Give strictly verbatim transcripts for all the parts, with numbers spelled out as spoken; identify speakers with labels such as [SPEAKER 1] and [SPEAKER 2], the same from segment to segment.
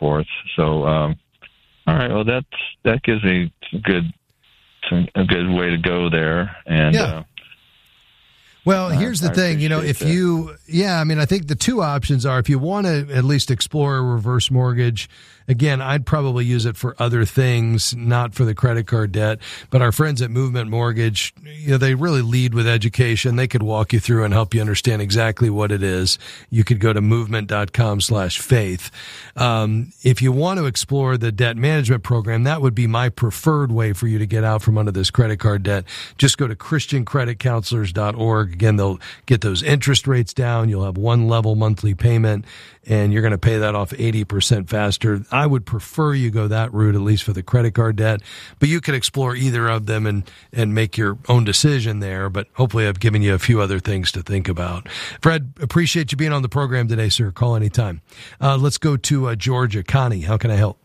[SPEAKER 1] forth. So, um, all right, well, that's, that gives a good, a good way to go there. And,
[SPEAKER 2] yeah.
[SPEAKER 1] uh,
[SPEAKER 2] Well, here's the
[SPEAKER 1] I
[SPEAKER 2] thing, you know, if
[SPEAKER 1] that.
[SPEAKER 2] you, yeah, I mean, I think the two options are if you want to at least explore a reverse mortgage, again, I'd probably use it for other things, not for the credit card debt. But our friends at Movement Mortgage, you know, they really lead with education. They could walk you through and help you understand exactly what it is. You could go to movement.com slash faith. Um, if you want to explore the debt management program, that would be my preferred way for you to get out from under this credit card debt. Just go to christian credit counselors dot org. Again, they'll get those interest rates down. You'll have one level monthly payment, and you're going to pay that off eighty percent faster. I would prefer you go that route, at least for the credit card debt, but you can explore either of them and, and make your own decision there. But hopefully I've given you a few other things to think about. Fred, appreciate you being on the program today, sir. Call anytime. Uh, let's go to uh, Georgia. Connie, how can I help?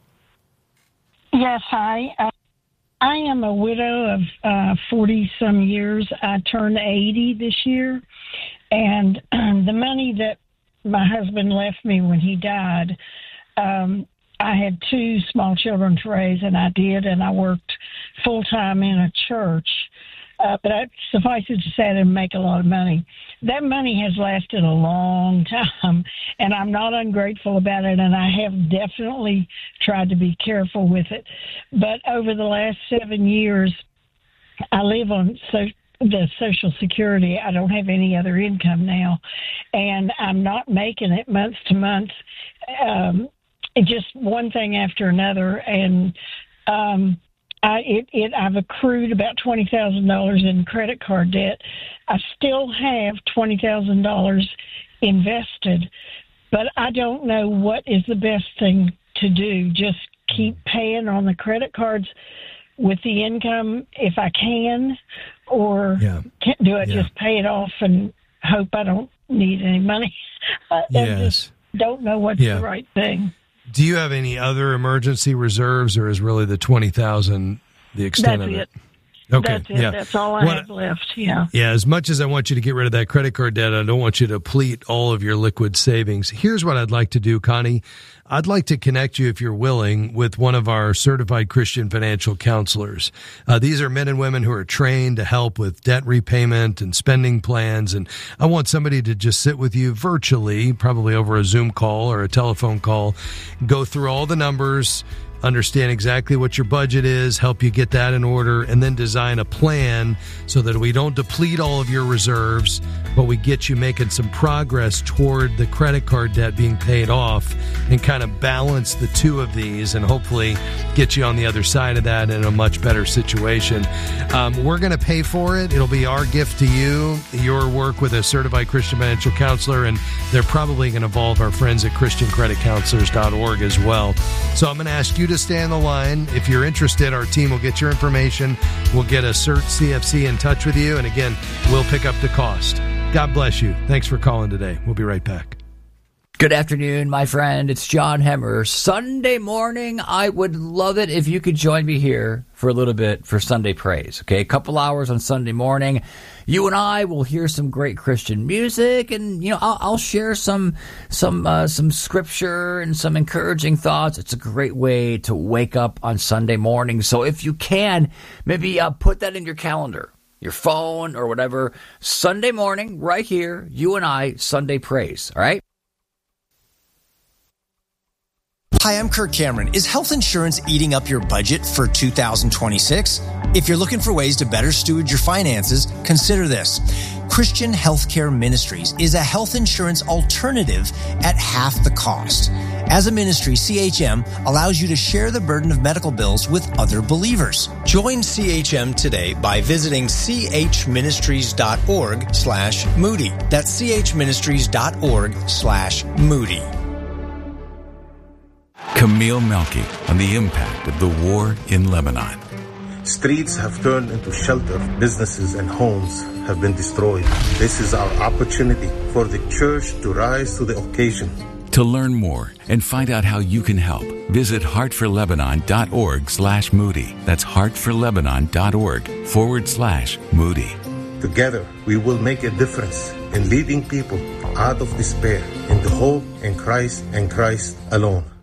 [SPEAKER 3] Yes, hi. Uh, I am a widow of uh, forty-some years. I turned eighty this year, and um, the money that my husband left me when he died, um, I had two small children to raise, and I did, and I worked full-time in a church. Uh, but I, suffice it to say, I didn't make a lot of money. That money has lasted a long time, and I'm not ungrateful about it, and I have definitely tried to be careful with it. But over the last seven years, I live on so, the Social Security. I don't have any other income now, and I'm not making it month to month, um, just one thing after another, and um I, it, it, I've accrued about twenty thousand dollars in credit card debt. I still have twenty thousand dollars invested, but I don't know what is the best thing to do. Just keep paying on the credit cards with the income if I can, or
[SPEAKER 2] yeah.
[SPEAKER 3] can, do I
[SPEAKER 2] yeah.
[SPEAKER 3] just pay it off and hope I don't need any money? I
[SPEAKER 2] yes.
[SPEAKER 3] just don't know what's
[SPEAKER 2] yeah.
[SPEAKER 3] the right thing.
[SPEAKER 2] Do you have any other emergency reserves, or is really the twenty thousand the extent
[SPEAKER 3] That's
[SPEAKER 2] of it?
[SPEAKER 3] it.
[SPEAKER 2] Okay,
[SPEAKER 3] That's it.
[SPEAKER 2] yeah.
[SPEAKER 3] That's all I
[SPEAKER 2] what,
[SPEAKER 3] have left, yeah.
[SPEAKER 2] Yeah, as much as I want you to get rid of that credit card debt, I don't want you to deplete all of your liquid savings. Here's what I'd like to do, Connie. I'd like to connect you, if you're willing, with one of our certified Christian financial counselors. Uh, these are men and women who are trained to help with debt repayment and spending plans, and I want somebody to just sit with you virtually, probably over a Zoom call or a telephone call, go through all the numbers, understand exactly what your budget is, help you get that in order, and then design a plan so that we don't deplete all of your reserves, but we get you making some progress toward the credit card debt being paid off, and kind of balance the two of these and hopefully get you on the other side of that in a much better situation. Um, we're going to pay for it. It'll be our gift to you, your work with a certified Christian financial counselor, and they're probably going to involve our friends at christian credit counselors dot org as well. So I'm going to ask you to stay on the line. If you're interested, our team will get your information. We'll get a CERT C F C in touch with you. And again, we'll pick up the cost. God bless you. Thanks for calling today. We'll be right back.
[SPEAKER 4] Good afternoon, my friend. It's John Hemmer. Sunday morning, I would love it if you could join me here for a little bit for Sunday Praise. Okay, a couple hours on Sunday morning. You and I will hear some great Christian music, and you know I'll, I'll share some some uh, some scripture and some encouraging thoughts. It's a great way to wake up on Sunday morning. So if you can, maybe uh, put that in your calendar, your phone or whatever. Sunday morning, right here, you and I, Sunday Praise. All right.
[SPEAKER 5] Hi, I'm Kirk Cameron. Is health insurance eating up your budget for two thousand twenty-six? If you're looking for ways to better steward your finances, consider this. Christian Healthcare Ministries is a health insurance alternative at half the cost. As a ministry, C H M allows you to share the burden of medical bills with other believers. Join C H M today by visiting chministries.org slash Moody. That's chministries.org slash Moody.
[SPEAKER 6] Camille Melky on the impact of the war in Lebanon.
[SPEAKER 7] Streets have turned into shelter. Businesses and homes have been destroyed. This is our opportunity for the church to rise to the occasion.
[SPEAKER 6] To learn more and find out how you can help, visit heartforlebanon.org slash Moody. That's heartforlebanon.org forward slash Moody.
[SPEAKER 7] Together, we will make a difference in leading people out of despair into hope in Christ and Christ alone.